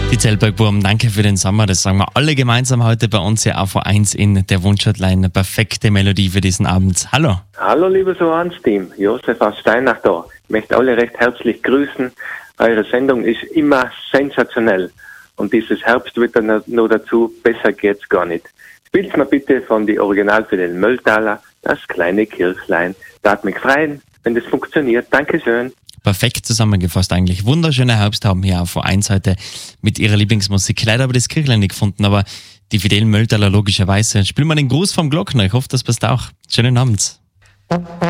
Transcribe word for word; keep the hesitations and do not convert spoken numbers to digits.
Die Zellbergbuben, danke für den Sommer. Das sagen wir alle gemeinsam heute bei uns ja A V eins in der Wunschhotline. Perfekte Melodie für diesen Abend. Hallo. Hallo, liebes O eins-Team. Josef aus Steinach da. Ich möchte alle recht herzlich grüßen. Eure Sendung ist immer sensationell. Und dieses Herbstwetter noch dazu, besser geht's gar nicht. Spielt mir bitte von die Original für den Mölltaler, das kleine Kirchlein. Da hat mich freuen, wenn das funktioniert. Dankeschön. Perfekt zusammengefasst eigentlich. Wunderschöner Herbst haben hier A V eins heute mit ihrer Lieblingsmusik. Leider habe ich das Kirchlein nicht gefunden, aber die fidelen Mölltaler logischerweise. Spielen wir den Gruß vom Glockner. Ich hoffe, das passt auch. Schönen Abend.